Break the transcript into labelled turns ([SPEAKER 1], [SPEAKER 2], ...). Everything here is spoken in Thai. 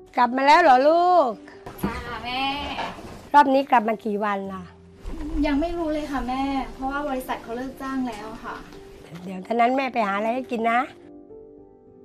[SPEAKER 1] กลับมาแล้วเหรอลูก
[SPEAKER 2] จ้าแม่
[SPEAKER 1] รอบนี้กลับมากี่วันล่ะ
[SPEAKER 2] ยังไม่รู้เลยค่ะแม่เพราะว่าบริษัทเขาเลิกจ้างแล้วค่ะ
[SPEAKER 1] เดี๋ยวฉะนั้นแม่ไปหาอะไรให้กินนะ